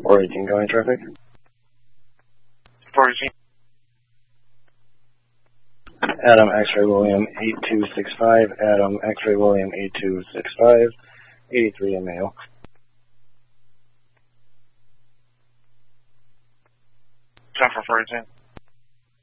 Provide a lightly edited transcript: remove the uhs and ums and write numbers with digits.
418 going traffic. 418. Adam X-Ray William 8265, Adam X-Ray William 8265, 83 in Mayo. 10 for 418.